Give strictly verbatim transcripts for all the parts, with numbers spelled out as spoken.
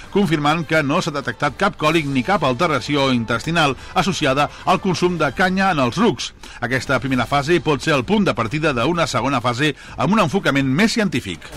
confirmant que no s'ha detectat cap còlic ni cap alteració intestinal associada al consum de canya en els rucs. Aquesta primera fase pot ser el punt de partida d'una segona fase amb un enfocament més científic.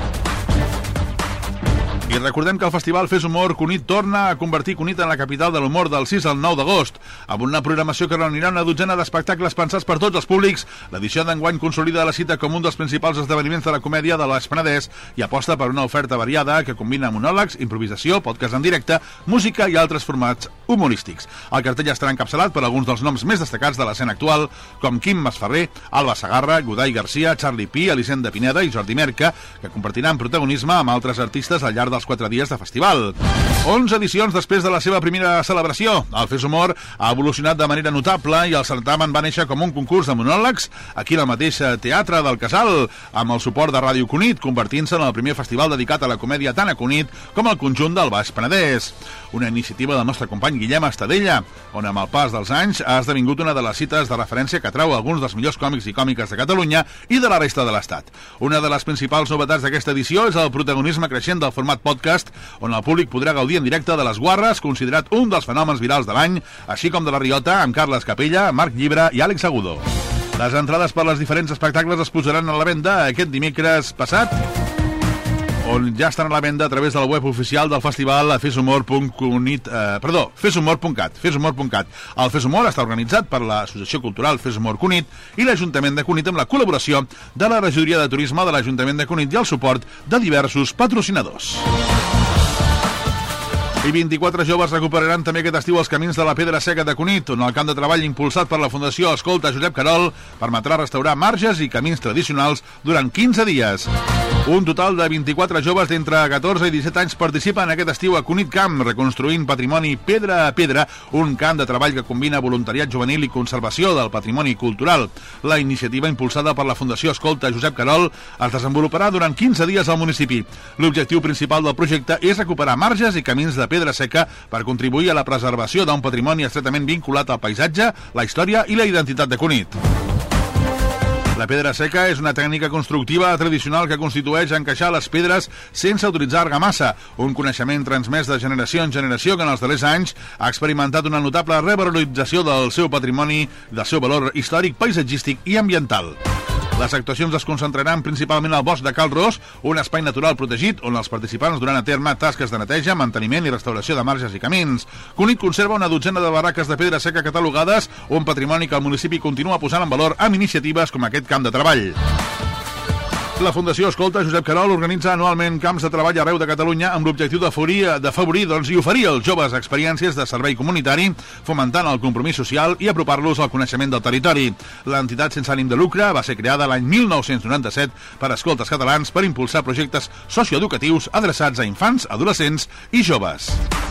I recordem que el festival Fes Humor Cunit torna a convertir Cunit en la capital de l'humor del sis al nou d'agost, amb una programació que reunirà una dotzena d'espectacles pensats per tots els públics. L'edició d'enguany consolida la cita com un dels principals esdeveniments de la comèdia de l'Baix Penedès i aposta per una oferta variada que combina monòlegs, improvisació, podcast en directe, música i altres formats humorístics. El cartell estarà encapçalat per alguns dels noms més destacats de l'escena actual, com Quim Masferrer, Alba Segarra, Godai Garcia, Charlie Pi, Elisenda Pineda i Jordi Merca, que compartiran protagonisme amb altres artistes al llarg dels quatre dies de festival. onze edicions després de la seva primera celebració, el Fes Humor ha evolucionat de manera notable i el certamen va néixer com un concurs de monòlegs aquí al mateix Teatre del Casal, amb el suport de Ràdio Cunit, convertint-se en el primer festival dedicat a la comèdia tant a Cunit com al conjunt del Baix Penedès. Una iniciativa del nostre company Guillem Estadella, on amb el pas dels anys ha esdevingut una de les cites de referència que atrau alguns dels millors còmics i còmiques de Catalunya i de la resta de l'Estat. Una de les principals novetats d'aquesta edició és el protagonisme creixent del format podcast, on el públic podrà gaudir en directe de Les Guarres, considerat un dels fenòmens virals de l'any, així com de La Riota, amb Carles Capella, Marc Llibre i Àlex Agudo. Les entrades per als diferents espectacles es posaran a la venda aquest dimecres passat, on ja estan a la venda a través del web oficial del festival a fesumor punt cunit, eh, perdó, fesumor punt cat, fesumor punt cat. El Fes Humor està organitzat per l'Associació Cultural Fes Humor Cunit i l'Ajuntament de Cunit amb la col·laboració de la Regidoria de Turisme de l'Ajuntament de Cunit i el suport de diversos patrocinadors. I vint-i-quatre joves recuperaran també aquest estiu els camins de la Pedra Seca de Cunit, on el camp de treball impulsat per la Fundació Escolta Josep Carol permetrà restaurar marges i camins tradicionals durant quinze dies. Un total de vint-i-quatre joves d'entre catorze i disset anys participen aquest estiu a Cunit Camp, reconstruint patrimoni pedra a pedra, un camp de treball que combina voluntariat juvenil i conservació del patrimoni cultural. La iniciativa, impulsada per la Fundació Escolta Josep Carol, es desenvoluparà durant quinze dies al municipi. L'objectiu principal del projecte és recuperar marges i camins de pedra seca per contribuir a la preservació d'un patrimoni estretament vinculat al paisatge, la història i la identitat de Cunit. La pedra seca és una tècnica constructiva tradicional que constitueix encaixar les pedres sense utilitzar argamassa, un coneixement transmès de generació en generació que en els darrers anys ha experimentat una notable revalorització del seu patrimoni, del seu valor històric, paisatgístic i ambiental. Les actuacions es concentraran principalment al bosc de Cal Ros, un espai natural protegit on els participants duran a terme tasques de neteja, manteniment i restauració de marges i camins. Cunit conserva una dotzena de barraques de pedra seca catalogades, un patrimoni que el municipi continua posant en valor amb iniciatives com aquest camp de treball. La Fundació Escolta Josep Carol organitza anualment camps de treball arreu de Catalunya amb l'objectiu d'afavorir, d'afavorir doncs, i oferir als joves experiències de servei comunitari, fomentant el compromís social i apropar-los al coneixement del territori. L'entitat sense ànim de lucre va ser creada l'any mil nou-cents noranta-set per escoltes catalans per impulsar projectes socioeducatius adreçats a infants, adolescents i joves.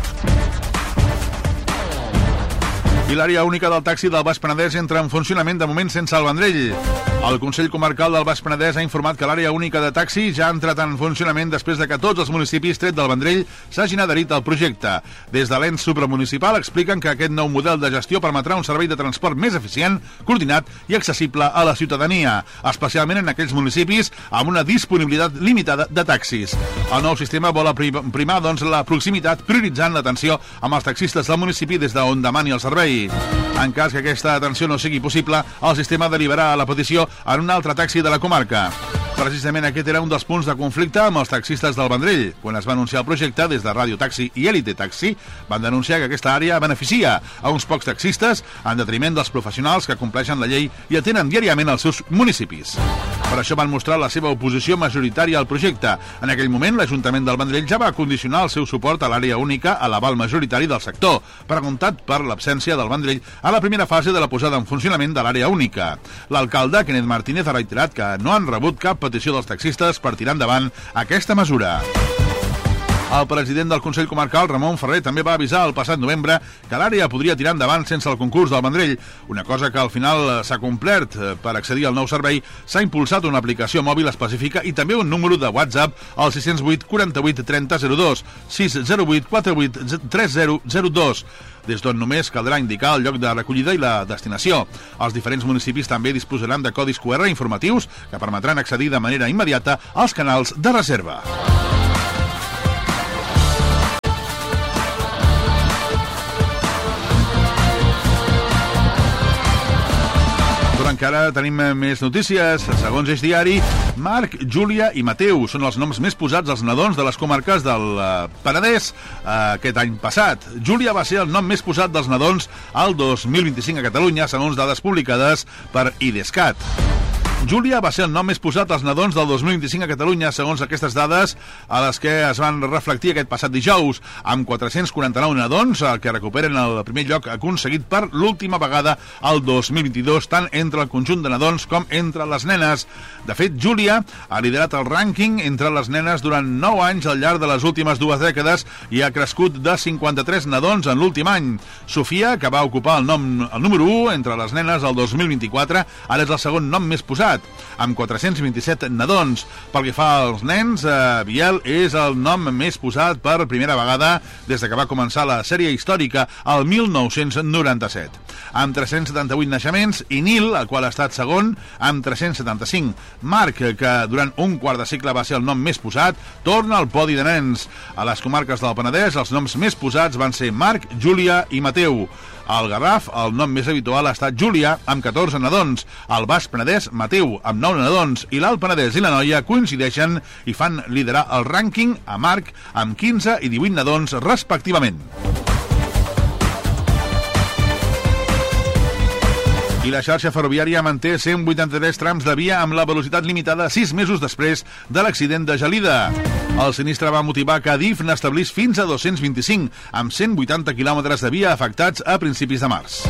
I l'àrea única del taxi del Baix Penedès entra en funcionament de moment sense el Vendrell. El Consell Comarcal del Baix Penedès ha informat que l'àrea única de taxi ja ha entrat en funcionament després de que tots els municipis, tret del Vendrell, s'hagin adherit al projecte. Des de l'ens supramunicipal expliquen que aquest nou model de gestió permetrà un servei de transport més eficient, coordinat i accessible a la ciutadania, especialment en aquells municipis amb una disponibilitat limitada de taxis. El nou sistema vol primar doncs, la proximitat, prioritzant l'atenció amb els taxistes del municipi des d'on demani el servei. En cas que aquesta atenció no sigui possible, el sistema derivarà la petició en un altre taxi de la comarca. Precisament aquest era un dels punts de conflicte amb els taxistes del Vendrell. Quan es va anunciar el projecte, des de Ràdio Taxi i Elite Taxi van denunciar que aquesta àrea beneficia a uns pocs taxistes en detriment dels professionals que compleixen la llei i atenen diàriament els seus municipis. Per això van mostrar la seva oposició majoritària al projecte. En aquell moment, l'Ajuntament del Vendrell ja va condicionar el seu suport a l'àrea única a l'aval majoritari del sector, preguntat per l'absència del Vendrell a la primera fase de la posada en funcionament de l'àrea única. L'alcalde, Kenneth Martínez, ha reiterat que no han rebut cap petició dels taxistes per tirar endavant aquesta mesura. El president del Consell Comarcal, Ramon Ferrer, també va avisar el passat novembre que l'àrea podria tirar endavant sense el concurs del Vendrell, una cosa que al final s'ha complert. Per accedir al nou servei s'ha impulsat una aplicació mòbil específica i també un número de WhatsApp al sis zero vuit, quaranta-vuit, trenta, zero dos, sis zero vuit, quaranta-vuit, trenta, zero dos, des d'on només caldrà indicar el lloc de recollida i la destinació. Els diferents municipis també disposaran de codis Q R informatius que permetran accedir de manera immediata als canals de reserva. encara tenim més notícies. Segons Eix Diari, Marc, Júlia i Mateu són els noms més posats als nadons de les comarques del Penedès aquest any passat. Júlia va ser el nom més posat dels nadons al dos mil vint-i-cinc a Catalunya, segons dades publicades per IDESCAT. Júlia va ser el nom més posat als nadons del dos mil vint-i-cinc a Catalunya, segons aquestes dades a les que es van reflectir aquest passat dijous, amb quatre-cents quaranta-nou nadons, que recuperen el primer lloc aconseguit per l'última vegada al dos mil vint-i-dos, tant entre el conjunt de nadons com entre les nenes. De fet, Júlia ha liderat el rànquing entre les nenes durant nou anys al llarg de les últimes dues dècades i ha crescut de cinquanta-tres nadons en l'últim any. Sofia, que va ocupar el, nom, el número u entre les nenes el dos mil vint-i-quatre, ara és el segon nom més posat, amb quatre-cents vint-i-set nadons. Pel que fa als nens, eh, Biel és el nom més posat per primera vegada des de que va començar la sèrie històrica el mil nou-cents noranta-set. Amb tres-cents setanta-vuit naixements, i Nil, el qual ha estat segon, amb tres-cents setanta-cinc. Marc, que durant un quart de segle va ser el nom més posat, torna al podi de nens. A les comarques del Penedès, els noms més posats van ser Marc, Júlia i Mateu. Al Garraf, el nom més habitual ha estat Júlia, amb catorze nadons. Al Baix Penedès, Mateu, amb nou nadons. I l'Alt Penedès i la Noia coincideixen i fan liderar el rànquing a Marc, amb quinze i divuit nadons, respectivament. I la xarxa ferroviària manté cent vuitanta-tres trams de via amb la velocitat limitada sis mesos després de l'accident de Gelida. El sinistre va motivar que Adif n'establís fins a dos-cents vint-i-cinc, amb cent vuitanta quilòmetres de via afectats a principis de març.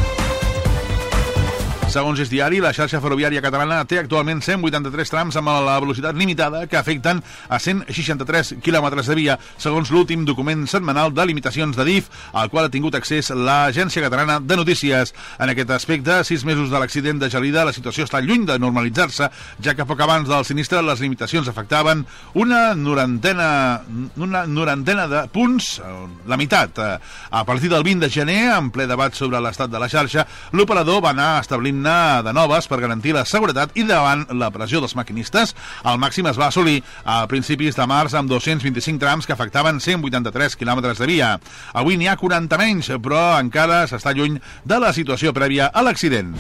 Segons Eix Diari, la xarxa ferroviària catalana té actualment cent vuitanta-tres trams amb la velocitat limitada que afecten a cent seixanta-tres quilòmetres de via, segons l'últim document setmanal de limitacions d'Adif, al qual ha tingut accés l'Agència Catalana de Notícies. En aquest aspecte, a sis mesos de l'accident de Gelida, la situació està lluny de normalitzar-se, ja que poc abans del sinistre les limitacions afectaven una norantena, una norantena de punts, la meitat. A partir del vint de gener, en ple debat sobre l'estat de la xarxa, l'operador va anar establint de noves per garantir la seguretat i davant la pressió dels maquinistes. El màxim es va assolir a principis de març amb dos-cents vint-i-cinc trams que afectaven cent vuitanta-tres quilòmetres de via. Avui n'hi ha quaranta menys, però encara s'està lluny de la situació prèvia a l'accident.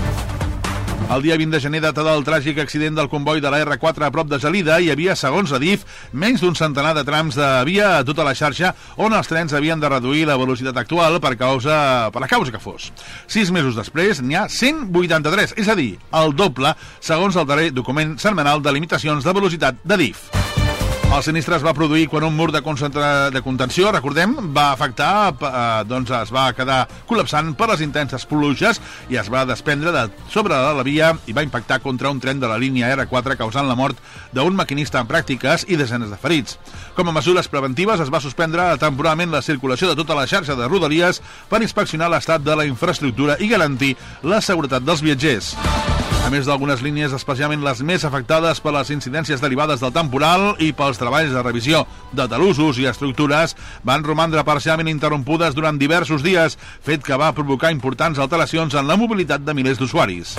El dia vint de gener, data del tràgic accident del comboi de la erre quatre a prop de Gelida, hi havia, segons Adif, menys d'un centenar de trams de via a tota la xarxa on els trens havien de reduir la velocitat actual per causa per la causa que fos. Sis mesos després n'hi ha cent vuitanta-tres, és a dir, el doble, segons el darrer document setmanal de limitacions de velocitat d'Adif. El sinistre es va produir quan un mur de, de contenció, recordem, va afectar, eh, doncs es va quedar col·lapsant per les intenses pluges i es va desprendre de sobre de la via i va impactar contra un tren de la línia erre quatre, causant la mort d'un maquinista en pràctiques i desenes de ferits. Com a mesures preventives, es va suspendre temporalment la circulació de tota la xarxa de rodalies per inspeccionar l'estat de la infraestructura i garantir la seguretat dels viatgers. A més d'algunes línies, especialment les més afectades per les incidències derivades del temporal i pels treballs de revisió de talussos i estructures, van romandre parcialment interrompudes durant diversos dies, fet que va provocar importants alteracions en la mobilitat de milers d'usuaris.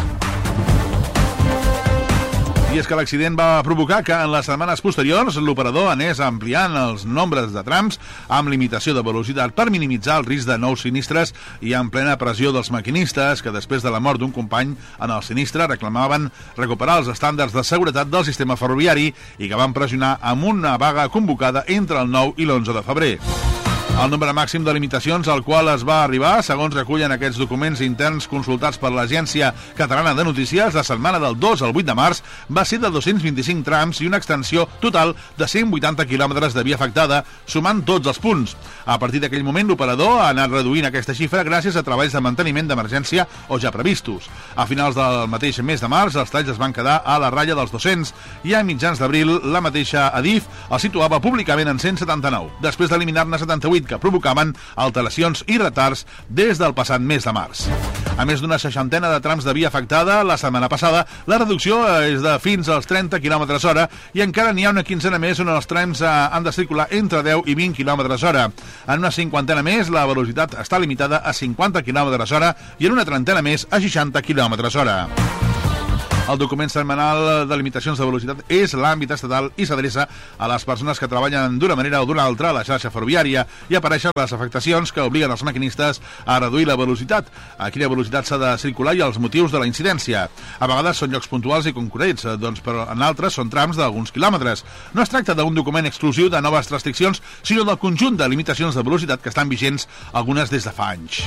I és que l'accident va provocar que en les setmanes posteriors l'operador anés ampliant els nombres de trams amb limitació de velocitat per minimitzar el risc de nous sinistres i en plena pressió dels maquinistes que després de la mort d'un company en el sinistre reclamaven recuperar els estàndards de seguretat del sistema ferroviari i que van pressionar amb una vaga convocada entre el nou i l'onze de febrer. El nombre màxim de limitacions al qual es va arribar, segons recullen aquests documents interns consultats per l'Agència Catalana de Notícies, la setmana del dos al vuit de març va ser de dos-cents vint-i-cinc trams i una extensió total de cent vuitanta quilòmetres de via afectada, sumant tots els punts. A partir d'aquell moment, l'operador ha anat reduint aquesta xifra gràcies a treballs de manteniment d'emergència o ja previstos. A finals del mateix mes de març, els talls es van quedar a la ratlla dels dos-cents i a mitjans d'abril, la mateixa Adif el situava públicament en cent setanta-nou, després d'eliminar-ne setanta-vuit que provocaven alteracions i retards des del passat mes de març. A més d'una seixantena de trams de via afectada, la setmana passada la reducció és de fins als trenta quilòmetres hora i encara n'hi ha una quinzena més on els trams han de circular entre deu i vint quilòmetres hora. En una cinquantena més, la velocitat està limitada a cinquanta quilòmetres hora i en una trentena més a seixanta quilòmetres hora. El document setmanal de limitacions de velocitat és l'àmbit estatal i s'adreça a les persones que treballen d'una manera o d'una altra a la xarxa ferroviària i apareixen les afectacions que obliguen els maquinistes a reduir la velocitat, a quina velocitat s'ha de circular i els motius de la incidència. A vegades són llocs puntuals i concurrents, doncs, però en altres són trams d'alguns quilòmetres. No es tracta d'un document exclusiu de noves restriccions, sinó del conjunt de limitacions de velocitat que estan vigents, algunes des de fa anys.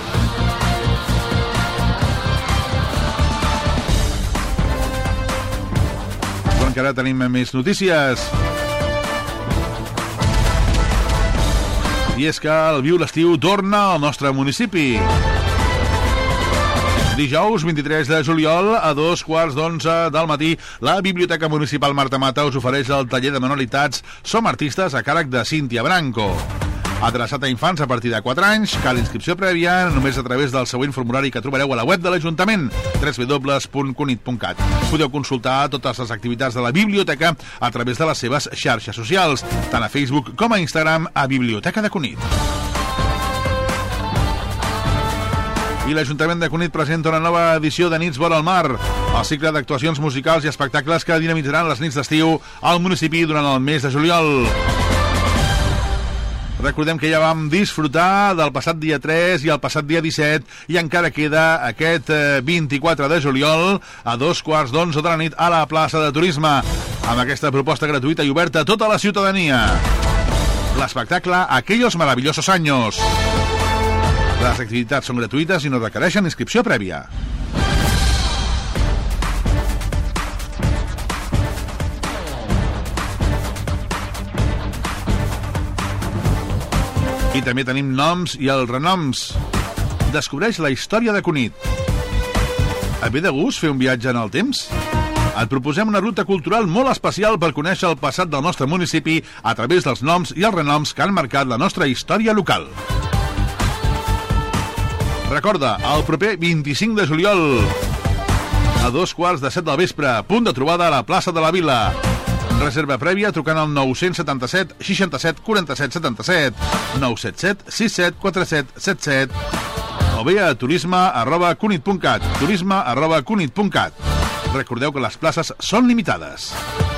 Que ara tenim més notícies. I és que el Viu l'Estiu torna al nostre municipi. Dijous, vint-i-tres de juliol, a dos quarts d'onze del matí, la Biblioteca Municipal Marta Mata us ofereix el taller de manualitats Som Artistes a càrrec de Cíntia Branco. Adreçat a infants a partir de quatre anys, cal inscripció prèvia només a través del següent formulari que trobareu a la web de l'Ajuntament, w w w punt cunit punt cat. Podeu consultar totes les activitats de la biblioteca a través de les seves xarxes socials, tant a Facebook com a Instagram a Biblioteca de Cunit. I l'Ajuntament de Cunit presenta una nova edició de Nits vora el mar, el cicle d'actuacions musicals i espectacles que dinamitzaran les nits d'estiu al municipi durant el mes de juliol. Recordem que ja vam disfrutar del passat dia tres i el passat dia disset i encara queda aquest vint-i-quatre de juliol a dos quarts d'onze de la nit a la plaça de Turisme, amb aquesta proposta gratuïta i oberta a tota la ciutadania. L'espectacle Aquellos maravillosos años. Les activitats són gratuïtes i no requereixen inscripció prèvia. I també tenim noms i els renoms. Descobreix la història de Cunit. Et ve de gust fer un viatge en el temps? Et proposem una ruta cultural molt especial per conèixer el passat del nostre municipi a través dels noms i els renoms que han marcat la nostra història local. Recorda, el proper vint-i-cinc de juliol, a dos quarts de set del vespre, punt de trobada a la plaça de la Vila. Reserva prèvia trucant al nou set set, seixanta-set, quaranta-set, setanta-set, nou set set, sis set, quatre set, set set o bé a turisme arroba cunit punt cat, turisme arroba cunit punt cat. Recordeu que les places són limitades.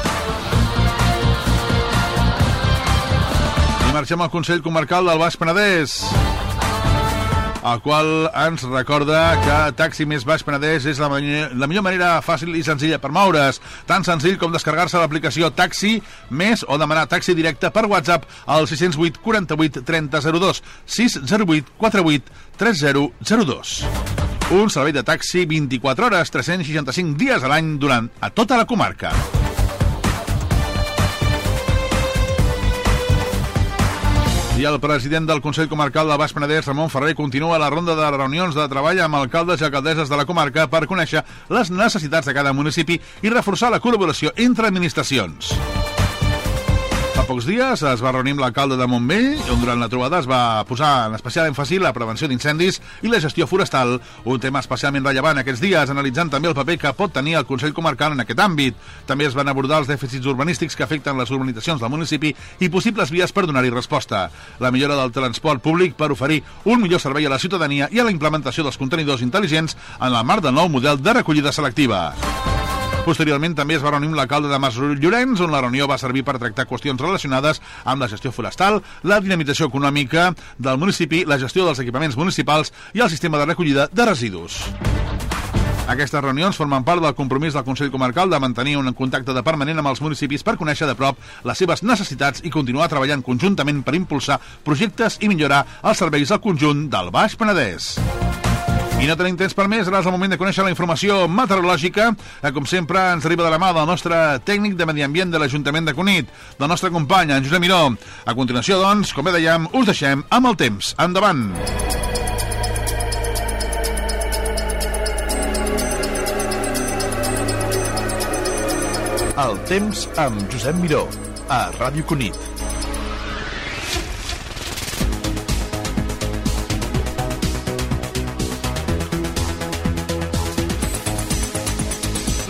I marxem al Consell Comarcal del Baix Penedès, el qual ens recorda que Taxi més Baix Penedès és la, la millor manera fàcil i senzilla per moure's. Tan senzill com descarregar-se l'aplicació Taxi més o demanar taxi directe per WhatsApp al sis zero vuit, quaranta-vuit, trenta, zero dos, sis zero vuit, quaranta-vuit, trenta, zero dos. Un servei de taxi vint-i-quatre hores, tres cents seixanta-cinc dies a l'any durant a tota la comarca. I el president del Consell Comarcal del Baix Penedès, Ramon Ferrer, continua la ronda de reunions de treball amb alcaldes i alcaldesses de la comarca per conèixer les necessitats de cada municipi i reforçar la col·laboració entre administracions. Fa pocs dies es va reunir amb l'alcalde de Montmell, on durant la trobada es va posar en especial èmfasi la prevenció d'incendis i la gestió forestal, un tema especialment rellevant aquests dies, analitzant també el paper que pot tenir el Consell Comarcal en aquest àmbit. També es van abordar els dèficits urbanístics que afecten les urbanitzacions del municipi i possibles vies per donar-hi resposta. La millora del transport públic per oferir un millor servei a la ciutadania i a la implementació dels contenidors intel·ligents en el marc del nou model de recollida selectiva. Posteriorment també es va reunir amb l'alcalde de Mas Llorenç, on la reunió va servir per tractar qüestions relacionades amb la gestió forestal, la dinamització econòmica del municipi, la gestió dels equipaments municipals i el sistema de recollida de residus. Aquestes reunions formen part del compromís del Consell Comarcal de mantenir un contacte de permanent amb els municipis per conèixer de prop les seves necessitats i continuar treballant conjuntament per impulsar projectes i millorar els serveis al conjunt del Baix Penedès. I no tenim temps per més, ara és el moment de conèixer la informació meteorològica, que com sempre ens arriba de la mà del nostre tècnic de Medi Ambient de l'Ajuntament de Cunit, del nostre company, en Josep Miró. A continuació, doncs, com bé dèiem, us deixem amb el temps. Endavant! El temps amb Josep Miró, a Ràdio Cunit.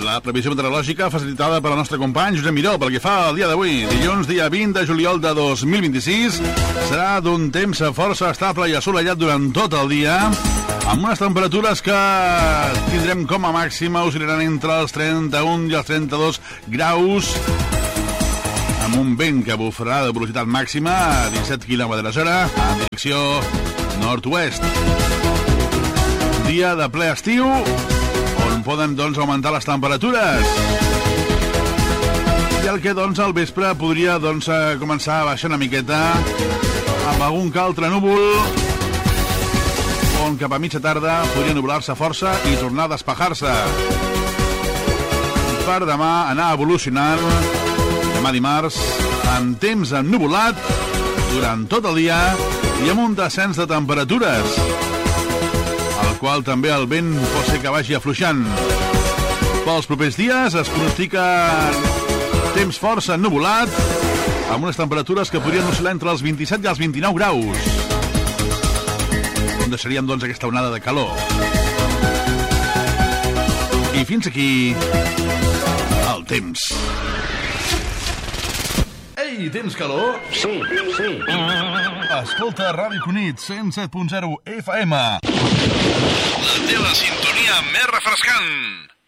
la previsió meteorològica facilitada per el nostre company Josep Miró pel que fa al dia d'avui. Dilluns, dia vint de juliol de dos mil vint-i-sis, serà d'un temps força estable i assolellat durant tot el dia, amb unes temperatures que tindrem com a màxima oscil·laran entre els trenta-un i els trenta-dos graus, amb un vent que bufarà de velocitat màxima a disset quilòmetres hora en direcció nord-oest. Dia de ple estiu, on poden, doncs, augmentar les temperatures. I el que, doncs, al vespre podria, doncs, començar a baixar una miqueta amb algun que altre núvol, on cap a mitja tarda podria nublar-se força i tornar a despejar-se. Per demà anar evolucionant, demà dimarts, amb temps ennuvolat durant tot el dia i amb un descens de temperatures, al qual també el vent pot ser que vagi afluixant. Pels propers dies es pronostica temps força ennuvolat, amb unes temperatures que podrien oscil·lar entre els vint-i-set i els vint-i-nou graus. On deixaríem, doncs, aquesta onada de calor. I fins aquí el temps. Ei, tens calor? Sí, sí. Escolta Ràdio Cunit, cent set punt zero F M. La teva sintonia més refrescant.